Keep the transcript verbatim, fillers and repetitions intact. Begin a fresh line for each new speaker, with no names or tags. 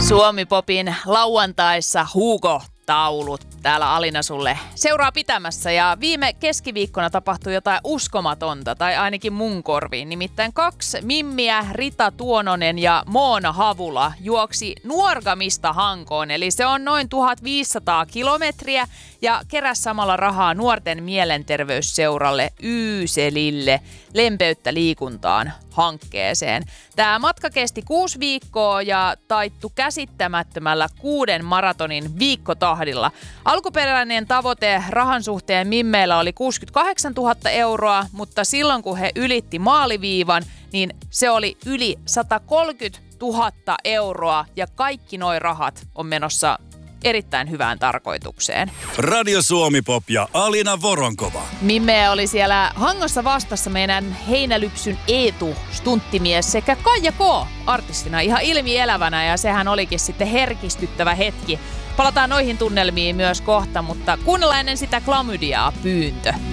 Suomi-popin lauantaissa Hugo-taulut täällä Alina sulle seuraa pitämässä. Ja viime keskiviikkona tapahtui jotain uskomatonta, tai ainakin mun korviin. Nimittäin kaksi mimmiä, Rita Tuononen ja Moona Havula, juoksi Nuorgamista Hankoon. Eli se on noin tuhatviisisataa kilometriä ja keräsi samalla rahaa nuorten mielenterveysseuralle Yyselille Lempeyttä liikuntaan hankkeeseen. Tämä matka kesti kuusi viikkoa ja taittu käsittämättömällä kuuden maratonin viikkotahdilla. Alkuperäinen tavoite rahan suhteen mimmeillä oli kuusikymmentäkahdeksantuhatta euroa, mutta silloin kun he ylitti maaliviivan, niin se oli yli satakolmekymmentätuhatta euroa ja kaikki noi rahat on menossa erittäin hyvään tarkoitukseen.
Radio Suomi Pop ja Alina Voronkova.
Mimme oli siellä Hangossa vastassa meidän Heinälypsyn Eetu, stunttimies, sekä Kaija K. artistina ihan ilmielävänä, ja sehän olikin sitten herkistyttävä hetki. Palataan noihin tunnelmiin myös kohta, mutta kuunnellaan ennen sitä klamydiaa pyyntö.